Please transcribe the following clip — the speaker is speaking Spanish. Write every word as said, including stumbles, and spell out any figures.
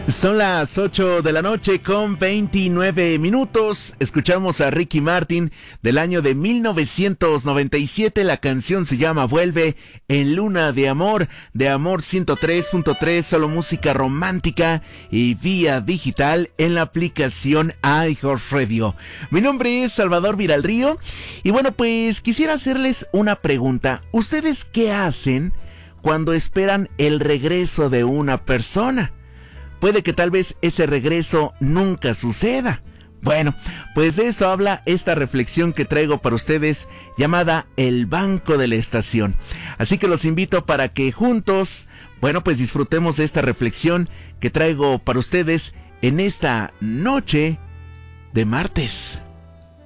Son las ocho de la noche con veintinueve minutos. Escuchamos a Ricky Martin del año de mil novecientos noventa y siete. La canción se llama Vuelve en Luna de Amor, de Amor ciento tres punto tres, solo música romántica y vía digital en la aplicación iHeartRadio. Mi nombre es Salvador Viralrío y bueno, pues quisiera hacerles una pregunta. ¿Ustedes qué hacen cuando esperan el regreso de una persona? Puede que tal vez ese regreso nunca suceda. Bueno, pues de eso habla esta reflexión que traigo para ustedes llamada El Banco de la Estación. Así que los invito para que juntos, bueno, pues disfrutemos de esta reflexión que traigo para ustedes en esta noche de martes.